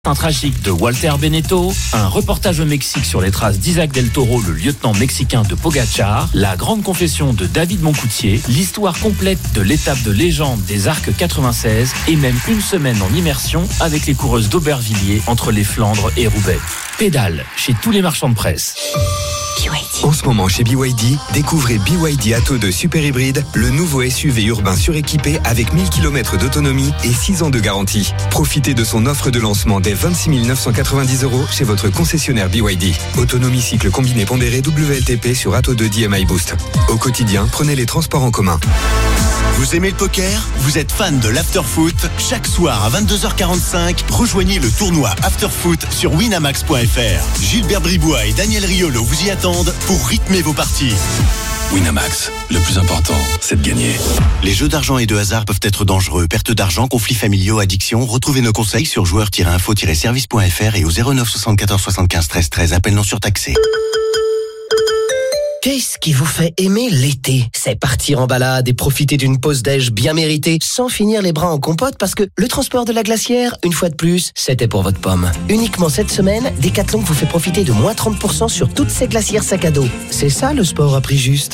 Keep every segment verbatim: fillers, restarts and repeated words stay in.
Un tragique de Walter Benetto, un reportage au Mexique sur les traces d'Isaac Del Toro, le lieutenant mexicain de Pogacar, la grande confession de David Moncoutier, l'histoire complète de l'étape de légende des Arcs quatre-vingt-seize et même une semaine en immersion avec les coureuses d'Aubervilliers entre les Flandres et Roubaix. Pédale chez tous les marchands de presse. En ce moment chez B Y D, découvrez B Y D Atto deux Super Hybride, le nouveau S U V urbain suréquipé avec mille kilomètres d'autonomie et six ans de garantie. Profitez de son offre de lancement dès vingt-six mille neuf cent quatre-vingt-dix euros chez votre concessionnaire B Y D. Autonomie cycle combiné pondéré W L T P sur Atto deux D M I Boost. Au quotidien, prenez les transports en commun. Vous aimez le poker ? Vous êtes fan de l'afterfoot ? Chaque soir à vingt-deux heures quarante-cinq, rejoignez le tournoi Afterfoot sur winamax point f r. Gilbert Bribois et Daniel Riolo vous y attendent pour rythmer vos parties. Winamax, le plus important, c'est de gagner. Les jeux d'argent et de hasard peuvent être dangereux. Perte d'argent, conflits familiaux, addiction. Retrouvez nos conseils sur joueurs tiret info tiret service point f r et au zéro neuf soixante-quatorze soixante-quinze treize treize. Appel non surtaxé. Qu'est-ce qui vous fait aimer l'été ? C'est partir en balade et profiter d'une pause déj bien méritée sans finir les bras en compote parce que le transport de la glacière, une fois de plus, c'était pour votre pomme. Uniquement cette semaine, Decathlon vous fait profiter de moins trente pour cent sur toutes ces glacières sac à dos. C'est ça le sport à prix juste.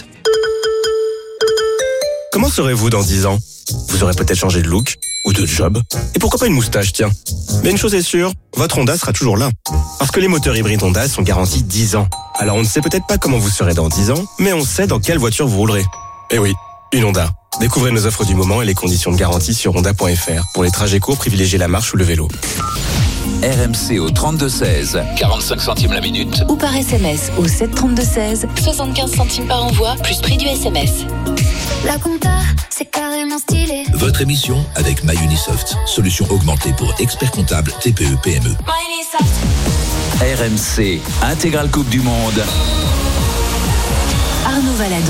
Comment serez-vous dans dix ans ? Vous aurez peut-être changé de look ou de job. Et pourquoi pas une moustache, tiens. Mais une chose est sûre, votre Honda sera toujours là. Parce que les moteurs hybrides Honda sont garantis dix ans. Alors on ne sait peut-être pas comment vous serez dans dix ans, mais on sait dans quelle voiture vous roulerez. Eh oui, une Honda. Découvrez nos offres du moment et les conditions de garantie sur honda point f r. Pour les trajets courts, privilégiez la marche ou le vélo. R M C au trente-deux seize, quarante-cinq centimes la minute. Ou par S M S au sept trente-deux seize, soixante-quinze centimes par envoi, plus prix du S M S. La compta, c'est carrément stylé. Votre émission avec MyUnisoft, solution augmentée pour experts comptables T P E P M E. MyUnisoft. R M C, intégrale Coupe du Monde. Arnaud Valadon.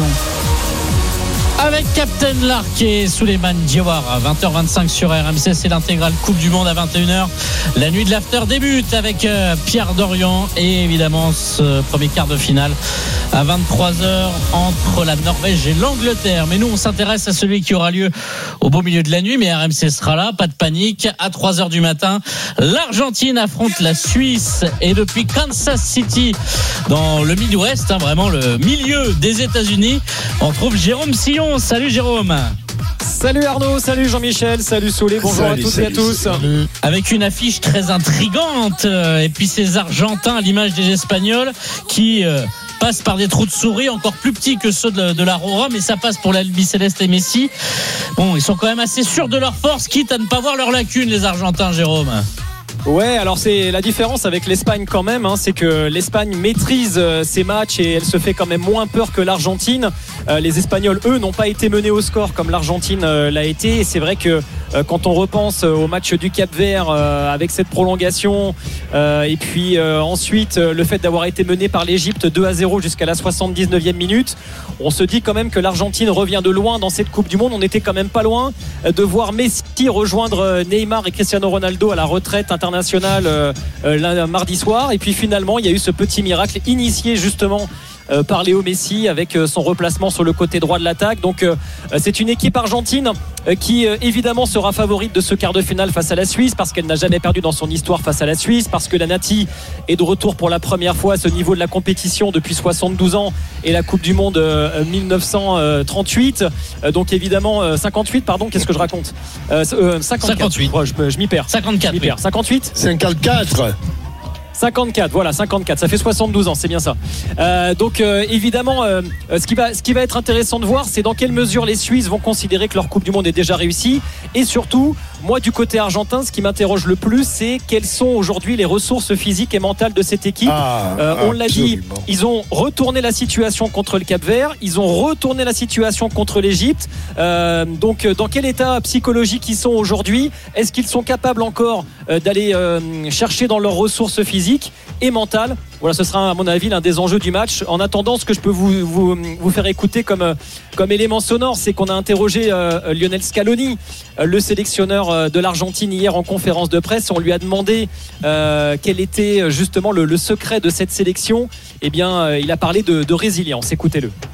Avec Captain Lark et Souleymane Diawara à vingt heures vingt-cinq sur R M C, c'est l'intégrale Coupe du Monde à vingt et une heures. La nuit de l'after débute avec euh, Pierre Dorian et évidemment ce premier quart de finale à vingt-trois heures entre la Norvège et l'Angleterre. Mais nous on s'intéresse à celui qui aura lieu au beau milieu de la nuit, mais R M C sera là, pas de panique. À trois heures du matin, l'Argentine affronte la Suisse et depuis Kansas City dans le Midwest, hein, vraiment le milieu des États-Unis, on trouve Jérôme Sillon. Salut Jérôme. Salut Arnaud, salut Jean-Michel, salut Soulé, bonjour salut, à toutes salut, et à tous. Salut. Avec une affiche très intrigante et puis ces Argentins à l'image des Espagnols qui euh, passent par des trous de souris encore plus petits que ceux de, de la Rora, mais ça passe pour l'Albi Céleste et Messi. Bon, ils sont quand même assez sûrs de leur force, quitte à ne pas voir leurs lacunes, les Argentins, Jérôme. Ouais, alors c'est la différence avec l'Espagne quand même, hein, c'est que l'Espagne maîtrise euh, ses matchs et elle se fait quand même moins peur que l'Argentine. Euh, les Espagnols, eux, n'ont pas été menés au score comme l'Argentine euh, l'a été. Et c'est vrai que euh, quand on repense euh, au match du Cap-Vert euh, avec cette prolongation euh, et puis euh, ensuite euh, le fait d'avoir été mené par l'Égypte deux à zéro jusqu'à la soixante-dix-neuvième minute, on se dit quand même que l'Argentine revient de loin dans cette Coupe du Monde. On n'était quand même pas loin de voir Messi rejoindre Neymar et Cristiano Ronaldo à la retraite internationale Euh, euh, mardi soir, et puis finalement il y a eu ce petit miracle initié justement euh, par Léo Messi avec euh, son replacement sur le côté droit de l'attaque. Donc euh, c'est une équipe argentine euh, qui euh, évidemment sera favorite de ce quart de finale face à la Suisse parce qu'elle n'a jamais perdu dans son histoire face à la Suisse, parce que la Nati est de retour pour la première fois à ce niveau de la compétition depuis soixante-douze ans et la Coupe du Monde euh, mille neuf cent trente-huit, euh, donc évidemment euh, cinquante-huit pardon, qu'est-ce que je raconte euh, euh, cinquante-quatre, cinquante-huit. Ouais, je, je m'y perds cinquante-quatre, je m'y perds. cinquante-huit cinquante-quatre cinquante-quatre, voilà, cinquante-quatre, ça fait soixante-douze ans, c'est bien ça. Euh, donc euh, évidemment, euh, ce, qui va, ce qui va être intéressant de voir, c'est dans quelle mesure les Suisses vont considérer que leur Coupe du Monde est déjà réussie. Et surtout, moi du côté argentin, ce qui m'interroge le plus, c'est quelles sont aujourd'hui les ressources physiques et mentales de cette équipe. Ah, euh, on l'a dit, absolument. ils ont retourné la situation contre le Cap-Vert, ils ont retourné la situation contre l'Égypte. Euh, donc dans quel état psychologique ils sont aujourd'hui ? Est-ce qu'ils sont capables encore euh, d'aller euh, chercher dans leurs ressources physiques et mentale? Voilà, ce sera à mon avis l'un des enjeux du match. En attendant, ce que je peux vous, vous, vous faire écouter comme, comme élément sonore, c'est qu'on a interrogé euh, Lionel Scaloni, euh, le sélectionneur euh, de l'Argentine, hier en conférence de presse. On lui a demandé euh, quel était justement le, le secret de cette sélection. Eh bien, euh, il a parlé de, de résilience. Écoutez-le.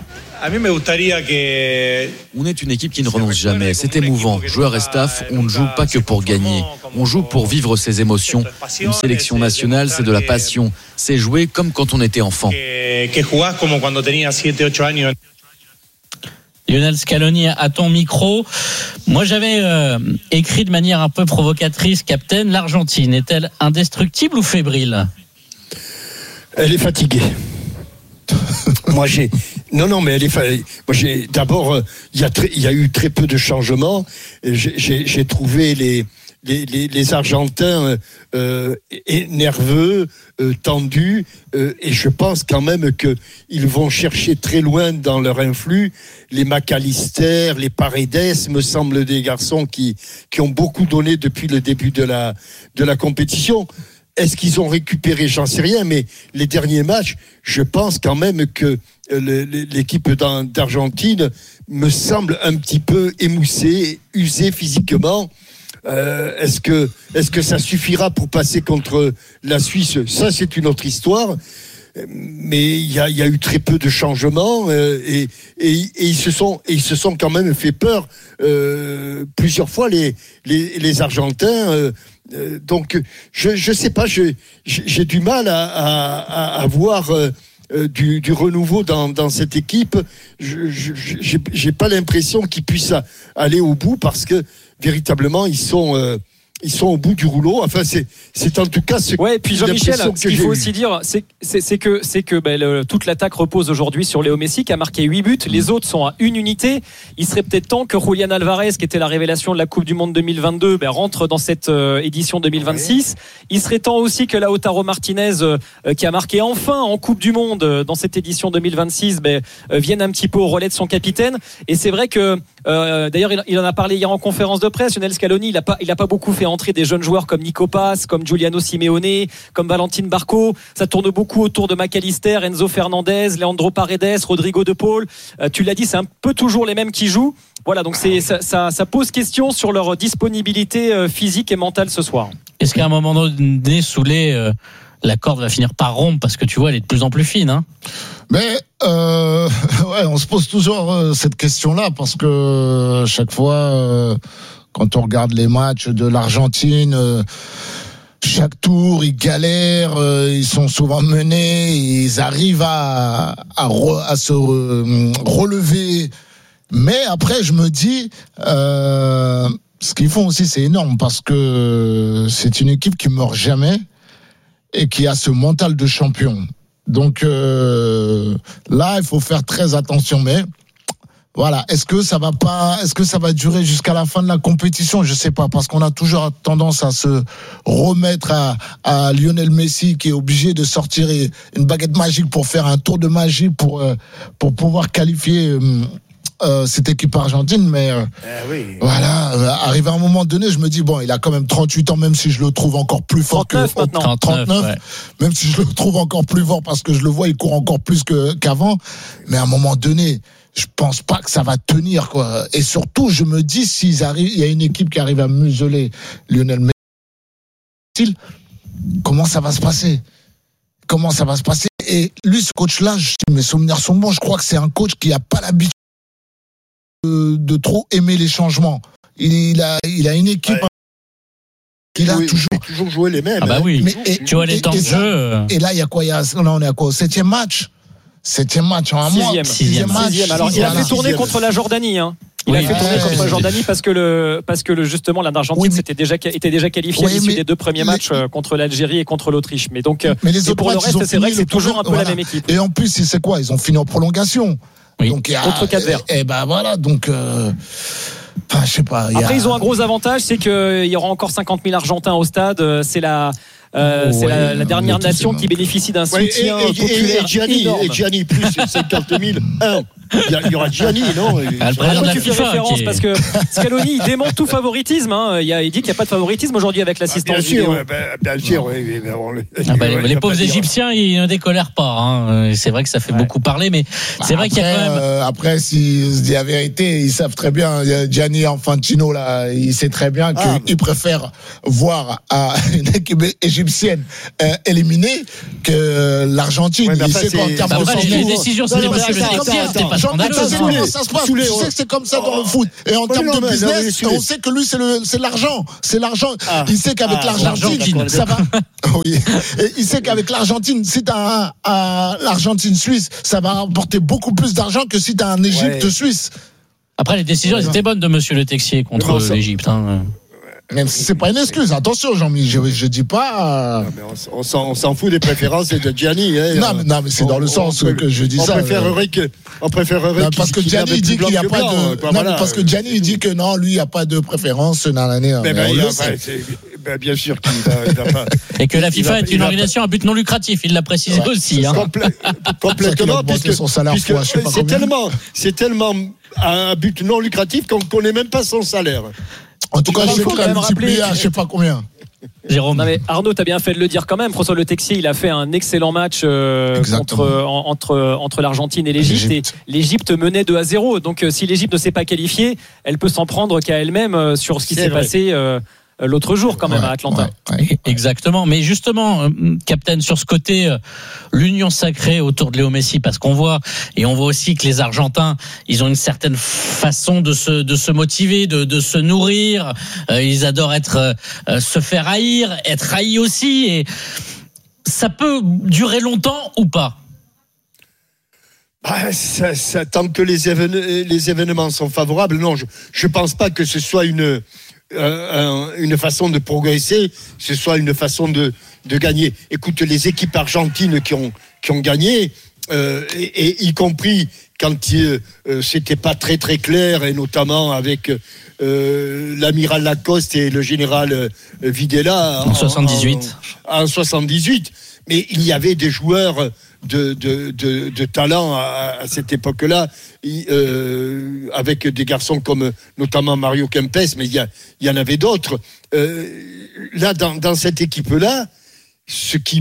On est une équipe qui ne renonce jamais, c'est émouvant. Joueurs et staff, on ne joue pas que pour gagner, on joue pour vivre ses émotions. Une sélection nationale, c'est de la passion, c'est jouer comme quand on était enfant. Lionel Scaloni à ton micro. Moi j'avais euh, écrit de manière un peu provocatrice, Captain, l'Argentine est-elle indestructible ou fébrile ? Elle est fatiguée. Moi j'ai non non mais elle est fa... moi j'ai d'abord il y a très... il y a eu très peu de changements. J'ai, j'ai, j'ai trouvé les les les, les Argentins euh, nerveux, euh, tendus euh, et je pense quand même que ils vont chercher très loin dans leur influx les McAllister, les Paredes, me semblent des garçons qui qui ont beaucoup donné depuis le début de la de la compétition. Est-ce qu'ils ont récupéré ? J'en sais rien, mais les derniers matchs, je pense quand même que l'équipe d'Argentine me semble un petit peu émoussée, usée physiquement. Euh, est-ce que, est-ce que ça suffira pour passer contre la Suisse ? Ça, c'est une autre histoire. Mais il y a, il y a eu très peu de changements euh, et, et, et ils se sont, et ils se sont quand même fait peur euh, plusieurs fois les, les, les Argentins. Euh, euh, donc, je, je sais pas, je, j'ai du mal à, à, à voir euh, du, du renouveau dans, dans cette équipe. Je, je, j'ai, j'ai pas l'impression qu'ils puissent aller au bout parce que véritablement ils sont euh, ils sont au bout du rouleau. Enfin, c'est, c'est en tout cas ce ouais, et puis Jean-Michel, ce qu'il faut aussi dire, c'est, c'est, c'est que, c'est que ben, le, toute l'attaque repose aujourd'hui sur Léo Messi qui a marqué huit buts. Les autres sont à une unité. Il serait peut-être temps que Julián Alvarez, qui était la révélation de la Coupe du Monde deux mille vingt-deux, ben, rentre dans cette euh, édition deux mille vingt-six. Ouais. Il serait temps aussi que Lautaro Martinez, euh, qui a marqué enfin en Coupe du Monde euh, dans cette édition deux mille vingt-six, ben, euh, vienne un petit peu au relais de son capitaine. Et c'est vrai que, euh, d'ailleurs, il, il en a parlé hier en conférence de presse. Lionel Scaloni, il a pas, il a pas beaucoup fait entrer des jeunes joueurs comme Nico Paz, comme Giuliano Simeone, comme Valentin Barco. Ça tourne beaucoup autour de McAllister, Enzo Fernandez, Leandro Paredes, Rodrigo De Paul. Euh, tu l'as dit, c'est un peu toujours les mêmes qui jouent. Voilà, donc c'est, ça, ça, ça pose question sur leur disponibilité euh, physique et mentale ce soir. Est-ce qu'à un moment donné, Soulé, euh, la corde va finir par rompre parce que tu vois, elle est de plus en plus fine, hein ? Mais euh, ouais, on se pose toujours euh, cette question-là parce que euh, chaque fois. Euh, Quand on regarde les matchs de l'Argentine, euh, chaque tour, ils galèrent, euh, ils sont souvent menés, ils arrivent à, à, re, à se re, relever. Mais après, je me dis, euh, ce qu'ils font aussi, c'est énorme parce que c'est une équipe qui meurt jamais et qui a ce mental de champion. Donc euh, là, il faut faire très attention, mais... Voilà, est-ce que ça va pas, est-ce que ça va durer jusqu'à la fin de la compétition ? Je sais pas, parce qu'on a toujours tendance à se remettre à, à Lionel Messi qui est obligé de sortir une baguette magique pour faire un tour de magie pour pour pouvoir qualifier euh, cette équipe argentine. Mais euh, eh oui. Voilà, euh, arrivé à un moment donné, je me dis bon, il a quand même trente-huit ans, même si je le trouve encore plus fort trente-neuf que maintenant. trente-neuf, ouais. Même si je le trouve encore plus fort parce que je le vois, il court encore plus que qu'avant. Mais à un moment donné, je pense pas que ça va tenir, quoi. Et surtout, je me dis, s'ils arrivent, il y a une équipe qui arrive à museler Lionel Messi, comment ça va se passer? Comment ça va se passer? Et lui, ce coach-là, si mes souvenirs sont bons, je crois que c'est un coach qui a pas l'habitude de, de trop aimer les changements. Il, il a, il a une équipe. Ouais. Il a joué, toujours... toujours joué les mêmes. Ah bah oui. Mais, et, tu vois les temps de jeu. Et là, il y a quoi? Il y a, là, on est à quoi? Au septième match? Septième match en un mois. Sixième. Sixième match. Sixième. Alors, il a fait tourner Sixième. contre la Jordanie, hein. Il oui, a fait tourner ouais, contre la ouais, Jordanie parce que le parce que le justement l'Argentine oui, mais... était déjà était déjà qualifié oui, à l'issue mais... des deux premiers mais... matchs contre l'Algérie et contre l'Autriche. Mais donc mais les et pour le matchs, reste, c'est vrai que c'est toujours un peu voilà. la même équipe. Et en plus, c'est quoi? Ils ont fini en prolongation. Oui. Donc, il y a... Contre Cap Vert. Et, et ben voilà, donc. Euh... Enfin, je sais pas. Après, a... ils ont un gros avantage, c'est qu'il y aura encore cinquante mille Argentins au stade. C'est la Euh, oh, c'est ouais, la, la dernière nation c'est qui bénéficie d'un ouais, soutien et, et, populaire et Gianni, énorme. et Gianni plus cinquante mille. Un. Il y aura Gianni, non? Ah, le président de la tu fais FIFA, référence est... parce que Scaloni il démonte tout favoritisme. Hein. Il, a, il dit qu'il n'y a pas de favoritisme aujourd'hui avec l'assistance ah, bien vidéo. Sûr, ouais, ben, bien sûr, oui. oui, oui ah, bah, les pauvres Égyptiens, ils ne décolèrent pas. Hein. C'est vrai que ça fait ouais. beaucoup parler, mais bah, c'est vrai après, qu'il y a quand même. Euh, après, s'ils se disent la vérité, ils savent très bien. Gianni Infantino là, il sait très bien ah, qu'il mais... préfère voir à une équipe égyptienne euh, éliminée que l'Argentine. Ouais, il sait qu'en termes bah, de les décisions, c'est des matchs de c'était pas scandaleux. Tu sais comment ça se passe. Tu sais que c'est comme ça dans le foot. Et en termes de business, on sait que lui, c'est le, c'est l'argent. C'est l'argent. Il sait qu'avec l'Argentine, ça va. Oui. Et il sait qu'avec l'Argentine, si t'as un, un l'Argentine-Suisse, ça va rapporter beaucoup plus d'argent que si t'as un Égypte-Suisse. Après, les décisions, elles étaient bonnes de Monsieur Le Texier contre l'Égypte. Hein. Même si c'est pas une excuse, attention Jean-Mi, je, je dis pas. Euh... On, on, s'en, on s'en fout des préférences de Gianni. Hein. Non, mais, non, mais c'est on, dans le sens on, que je dis on ça. Préférerait que, on préférerait non, parce que Gianni dit qu'il n'y a pas blanc, de. Quoi, non, voilà. Parce que Gianni dit que non, lui il n'y a pas de préférence dans l'année. Mais ben, ben, ben, ben, bien sûr qu'il va pas. Et que la FIFA est une organisation à but non lucratif, il l'a précisé ouais, aussi. Hein. Complé- complètement, puisque, son salaire puisque fois, c'est tellement, c'est tellement un but non lucratif qu'on ne connaît même pas son salaire. En tout cas, il faut quand même multiplier à je sais pas combien. Jérôme. Non mais Arnaud, t'as bien fait de le dire quand même. François Le Texier, il a fait un excellent match euh, contre, en, entre, entre l'Argentine et l'Égypte. l'Égypte. Et l'Égypte menait deux à zéro. Donc, euh, si l'Égypte ne s'est pas qualifiée, elle peut s'en prendre qu'à elle-même euh, sur ce qui C'est s'est vrai. passé. Euh, l'autre jour quand même ouais, à Atlanta. Ouais, ouais. Exactement. Mais justement, euh, Captain, sur ce côté, euh, l'union sacrée autour de Léo Messi, parce qu'on voit, et on voit aussi que les Argentins, ils ont une certaine façon de se, de se motiver, de, de se nourrir. Euh, ils adorent être, euh, se faire haïr, être haïs aussi. Et ça peut durer longtemps ou pas? Bah, ça, ça, tant que les, évén- les événements sont favorables, non, je ne pense pas que ce soit une... Euh, une façon de progresser, ce soit une façon de, de gagner. Écoute, les équipes argentines qui ont, qui ont gagné, euh, et, et y compris quand euh, c'était pas très très clair, et notamment avec euh, l'amiral Lacoste et le général euh, Videla en, en soixante-dix-huit. En, en soixante-dix-huit. Mais il y avait des joueurs de, de, de, de talent à, à cette époque-là, euh, avec des garçons comme notamment Mario Kempes, mais il y, a, il y en avait d'autres. Euh, là, dans, dans cette équipe-là, ce qui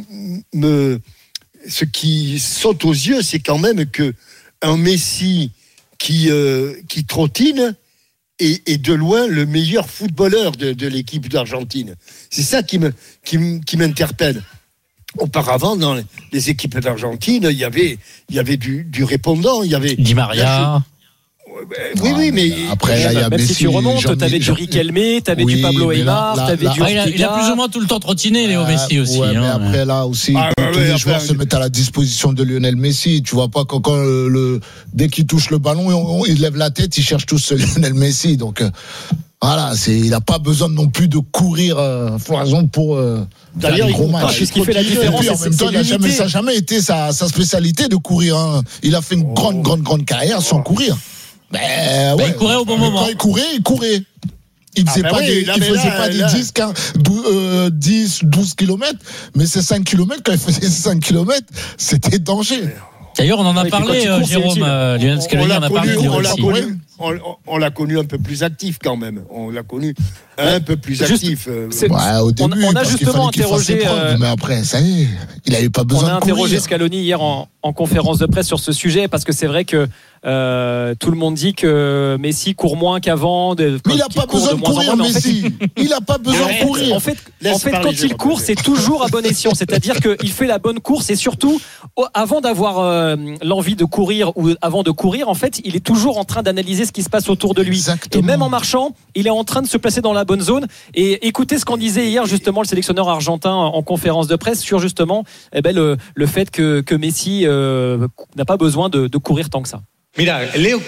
me, ce qui saute aux yeux, c'est quand même que un Messi qui, euh, qui trottine est, est de loin le meilleur footballeur de, de l'équipe d'Argentine. C'est ça qui me, qui, qui m'interpelle. Auparavant, dans les équipes d'Argentine, il y avait, il y avait du, du répondant, il y avait Di Maria. Oui, oui, mais après, là, il y a même Messi, si tu remontes, Jean- t'avais du Riquelme, t'avais oui, du Pablo Aimar, là, t'avais là, du ah, il, a, il a Ortega. plus ou moins tout le temps trottiné, Léo Messi aussi. Ouais, hein, mais après, là aussi, ah, tous ouais, les ouais, joueurs après, se mettent à la disposition de Lionel Messi. Tu vois pas quand, quand le, le, dès qu'il touche le ballon, on, on, il lève la tête, il cherche tous Lionel Messi. Donc, euh, voilà, c'est, il n'a pas besoin non plus de courir euh, foison pour euh, D'ailleurs, faire des gros matchs. Ce qui fait la différence, et puis, en même temps, il a jamais, ça n'a jamais été sa, sa spécialité de courir. Hein. Il a fait une oh. grande, grande, grande carrière sans courir. Ben, ouais. bah, il courait au bon moment. Quand il courait, il courait. Il ne faisait ah, pas, oui, des, il faisait là, pas là, des dix, quinze, douze, euh, dix, douze kilomètres, mais ces cinq kilomètres, quand il faisait cinq kilomètres, c'était danger. D'ailleurs, on en a oui, parlé, euh, Jérôme. Euh, Lionel Scaloni en a parlé. On l'a, connu, on, on l'a connu un peu plus actif quand même. On l'a connu un peu plus actif. Juste, ouais, au début, on, on a justement interrogé. Euh, mais après, ça y est, il n'avait pas besoin de courir. On a interrogé Scaloni hier en, en conférence de presse sur ce sujet parce que c'est vrai que euh, tout le monde dit que Messi court moins qu'avant. De, mais il n'a pas besoin de, de courir, moins, Messi. En fait, il n'a pas besoin de courir. En fait, en fait quand il court, c'est toujours à bon escient. C'est-à-dire qu'il fait la bonne course et surtout, avant d'avoir euh, l'envie de courir ou avant de courir, en fait, il est toujours en train d'analyser ce qui se passe autour de lui. Exactement. Et même en marchant, il est en train de se placer dans la bonne zone. Et écoutez ce qu'en disait hier justement le sélectionneur argentin en conférence de presse sur justement eh ben, le, le fait que, que Messi euh, n'a pas besoin de, de courir tant que ça. Léo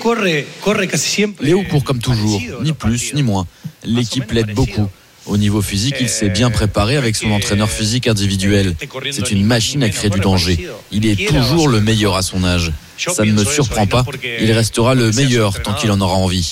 court comme toujours, ni plus ni moins. L'équipe l'aide beaucoup. Au niveau physique, il s'est bien préparé avec son entraîneur physique individuel. C'est une machine à créer du danger. Il est toujours le meilleur à son âge. Ça ne me surprend pas. Il restera le meilleur tant qu'il en aura envie.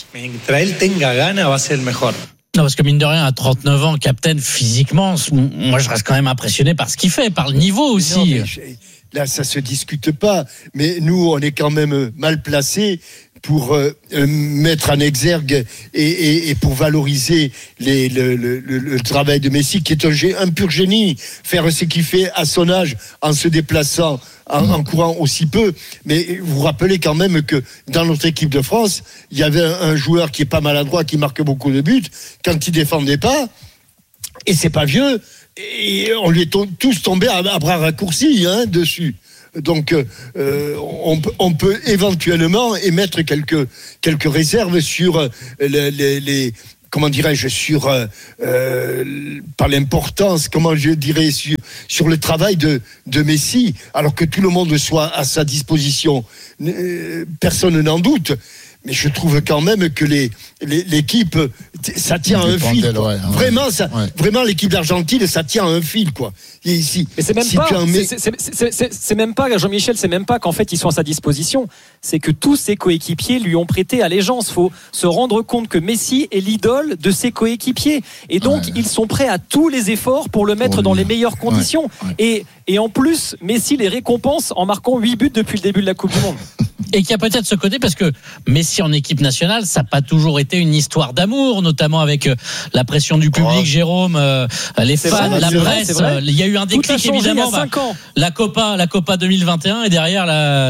Non, parce que mine de rien, à trente-neuf ans, Captain, physiquement, moi je reste quand même impressionné par ce qu'il fait, par le niveau aussi. Non, là, ça se discute pas. Mais nous, on est quand même mal placés pour euh, mettre en exergue et, et, et pour valoriser les, le, le, le, le travail de Messi, qui est un, un pur génie. Faire ce qu'il fait à son âge, en se déplaçant, en, en courant aussi peu. Mais vous vous rappelez quand même que dans notre équipe de France, il y avait un, un joueur qui est pas maladroit, qui marque beaucoup de buts. Quand il défendait pas, et c'est pas vieux, et on lui est to- tous tombés à, à bras raccourcis hein, dessus. Donc, euh, on, on peut éventuellement émettre quelques, quelques réserves sur les, les, les comment dirais-je, sur euh, euh, par l'importance, comment je dirais, sur, sur le travail de, de Messi, alors que tout le monde soit à sa disposition. Euh, personne n'en doute. Mais je trouve quand même que les, les, l'équipe, ça tient à un fil. Ouais, ouais. Vraiment, ça, ouais. vraiment, l'équipe d'Argentine, ça tient à un fil, quoi. Et ici, mais c'est même si pas, un... c'est, c'est, c'est, c'est, c'est même pas, Jean-Michel, c'est même pas qu'en fait ils sont à sa disposition. C'est que tous ses coéquipiers lui ont prêté allégeance. Faut se rendre compte que Messi est l'idole de ses coéquipiers, et donc ouais. ils sont prêts à tous les efforts pour le mettre oh, dans les meilleures conditions. Ouais. Ouais. Et, et en plus, Messi les récompense en marquant huit buts depuis le début de la Coupe du Monde. Et qu'il y a peut-être ce côté, parce que Messi en équipe nationale, ça n'a pas toujours été une histoire d'amour, notamment avec la pression du public, oh. Jérôme, euh, les c'est fans, vrai, la presse. Vrai, il y a eu un déclic évidemment. Bah, la Copa, la Copa deux mille vingt et un et derrière la,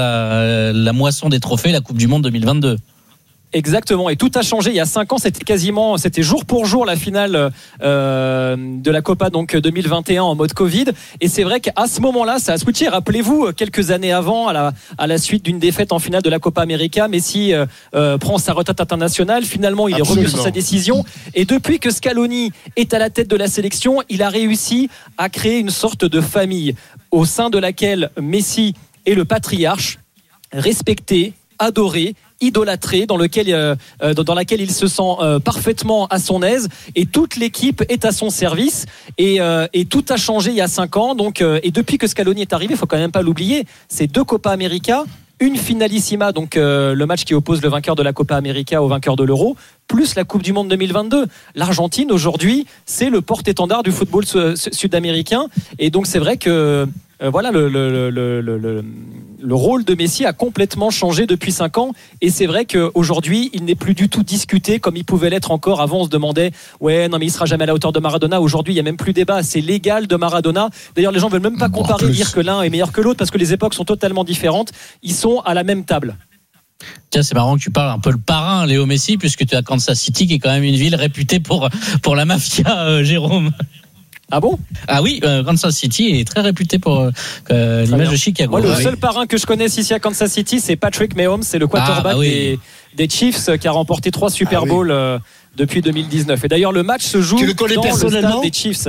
la, la moisson des trophées, la Coupe du Monde deux mille vingt-deux. Exactement, et tout a changé. Il y a cinq ans, c'était quasiment, c'était jour pour jour la finale euh, de la Copa donc deux mille vingt et un en mode Covid. Et c'est vrai qu'à ce moment-là, ça a switché. Rappelez-vous, quelques années avant, à la, à la suite d'une défaite en finale de la Copa América, Messi euh, euh, prend sa retraite internationale. Finalement, il Absolument. est revenu sur sa décision. Et depuis que Scaloni est à la tête de la sélection, il a réussi à créer une sorte de famille au sein de laquelle Messi est le patriarche, respecté, adoré, idolâtré, dans lequel euh, dans laquelle il se sent euh, parfaitement à son aise, et toute l'équipe est à son service, et, euh, et tout a changé il y a cinq ans. Donc euh, et depuis que Scaloni est arrivé, il faut quand même pas l'oublier, c'est deux Copa América, une finalissima, donc euh, le match qui oppose le vainqueur de la Copa América au vainqueur de l'Euro, plus la Coupe du Monde deux mille vingt-deux. L'Argentine aujourd'hui, c'est le porte-étendard du football sud-américain, et donc c'est vrai que euh, voilà le, le, le, le, le Le rôle de Messi a complètement changé depuis cinq ans, et c'est vrai qu'aujourd'hui il n'est plus du tout discuté comme il pouvait l'être encore avant. On se demandait ouais non mais il sera jamais à la hauteur de Maradona. Aujourd'hui il n'y a même plus débat, c'est l'égal de Maradona. D'ailleurs les gens veulent même pas comparer, dire que l'un est meilleur que l'autre, parce que les époques sont totalement différentes. Ils sont à la même table. Tiens, c'est marrant que tu parles un peu le parrain Léo Messi, puisque tu es à Kansas City, qui est quand même une ville réputée pour, pour la mafia, euh, Jérôme. Ah bon ? Ah oui, euh, Kansas City est très réputé pour euh, l'image de Chicago. Moi, le ah, seul oui. parrain que je connaisse ici à Kansas City, c'est Patrick Mahomes, c'est le quarterback ah, bah oui. des, des Chiefs, qui a remporté trois Super ah, Bowls oui. euh, depuis deux mille dix-neuf. Et d'ailleurs, le match se joue tu le connais dans personnellement le stade des Chiefs.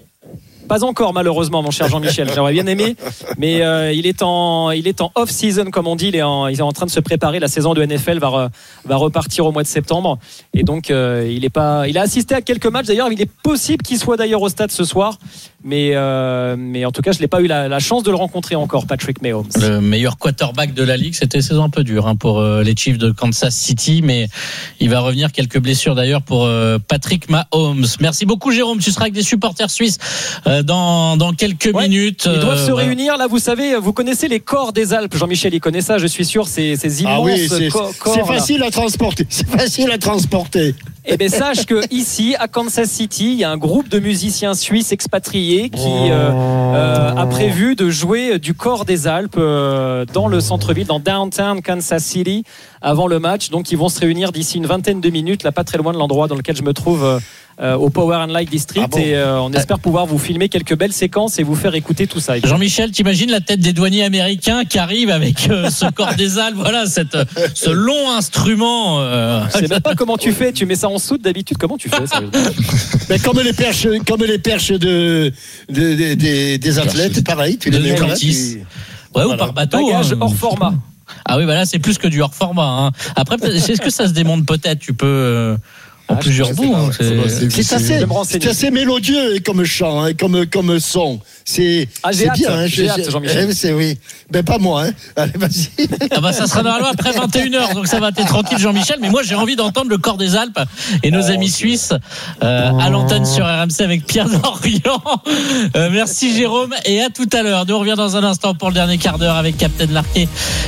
Pas encore, malheureusement, mon cher Jean-Michel. J'aurais bien aimé, mais euh, il est en il est en off-season, comme on dit. Il est en il est en train de se préparer. La saison de N F L va re, va repartir au mois de septembre, et donc euh, il est pas. Il a assisté à quelques matchs. D'ailleurs, il est possible qu'il soit d'ailleurs au stade ce soir, mais euh, mais en tout cas, je n'ai pas eu la, la chance de le rencontrer encore, Patrick Mahomes. Le meilleur quarterback de la ligue. C'était une saison un peu dure hein, pour euh, les Chiefs de Kansas City, mais il va revenir. Quelques blessures d'ailleurs pour euh, Patrick Mahomes. Merci beaucoup, Jérôme. Tu seras avec des supporters suisses euh, dans dans quelques ouais, minutes. Ils doivent euh, se réunir là. Vous savez, vous connaissez les corps des Alpes. Jean-Michel, il connaît ça. Je suis sûr. Ces ces immenses ah oui, c'est, co- corps. C'est facile là. à transporter. C'est facile à transporter. Eh bien, sache que ici, à Kansas City, il y a un groupe de musiciens suisses expatriés qui euh, euh, a prévu de jouer du Corps des Alpes euh, dans le centre-ville, dans downtown Kansas City, avant le match. Donc, ils vont se réunir d'ici une vingtaine de minutes, là, pas très loin de l'endroit dans lequel je me trouve. Euh, Euh, au Power and Light District. Ah bon. Et euh, on espère pouvoir vous filmer quelques belles séquences et vous faire écouter tout ça. Jean-Michel, t'imagines la tête des douaniers américains qui arrivent avec euh, ce Corps des Alpes, voilà, cette, ce long instrument. Euh... Je sais même pas comment tu fais. Tu mets ça en soude d'habitude. Comment tu fais ça? Mais comme les perches, comme les perches de, de, de, de des athlètes, pareil. Tu les mets là, tu... Ouais, voilà. Ou par bateau. Bagage hein. hors format. Ah oui, bah là c'est plus que du hors format. Hein. Après, est-ce que ça se démonte peut-être? Tu peux. Euh... En ah, plusieurs bouts, hein, c'est, c'est, c'est, c'est, assez, c'est assez mélodieux comme chant, hein, comme, comme son. C'est, ah, j'ai c'est hâte, bien, hein, j'ai, j'ai hâte, Jean-Michel. Eh, c'est, oui. Ben, pas moi, hein. Allez, vas-y. Ah bah, ça sera normalement après vingt et une heures, donc ça va être tranquille, Jean-Michel. Mais moi, j'ai envie d'entendre le Corps des Alpes et nos oh, amis okay. suisses euh, oh. à l'antenne sur R M C avec Pierre Dorian. Euh, merci, Jérôme, et à tout à l'heure. Nous, on revient dans un instant pour le dernier quart d'heure avec Captain Larquet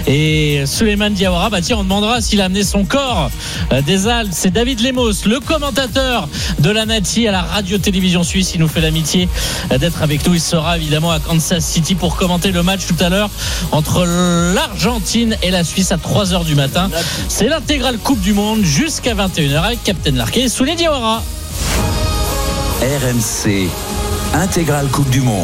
et Souleymane Diawara. Bah, tiens, on demandera s'il a amené son corps euh, des Alpes. C'est David Lemos, le commentateur de la Nati à la radio-télévision suisse. Il nous fait l'amitié d'être avec nous. Il sera évidemment à Kansas City pour commenter le match tout à l'heure entre l'Argentine et la Suisse à trois heures du matin. C'est l'intégrale Coupe du Monde jusqu'à vingt et une heures avec Captain Larquet et Souley Diawara. R M C, intégrale Coupe du Monde.